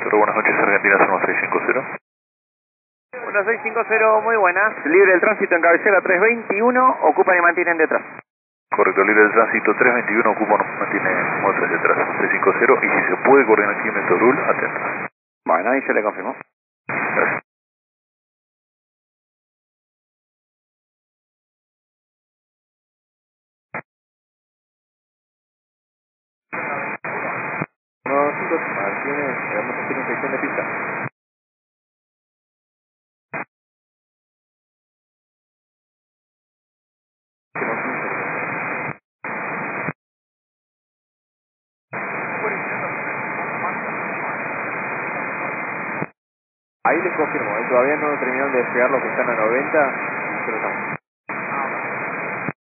Toro, buenas noches, Argentina 1650. 1650, muy buenas. Libre el tránsito en cabecera 321, ocupan y mantienen detrás. Correcto, libre del tránsito 321, ocupa, mantiene motos detrás, 350, y si se puede coordinar aquí en Metorul, atento. Bueno, ahí se le confirmó. Gracias. No, chicos, vamos a hacer infección de pista. Ahí les confirmo, todavía no terminaron de despegar los que están a 90, pero estamos.